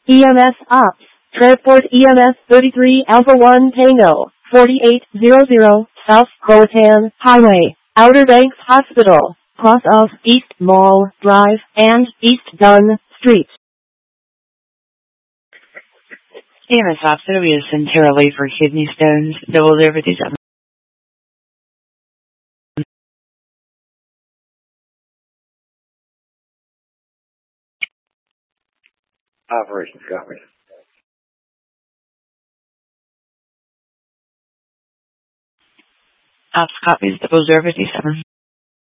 EMS Ops. Transport EMS 33 Alpha 1 Tango, 4800, South Croatan Highway, Outer Banks Hospital, cross of East Mall Drive and East Dunn Street. EMS Ops, it'll be a Centera Lee for kidney stones, 0057. Operations, copy. Ops copies 0057.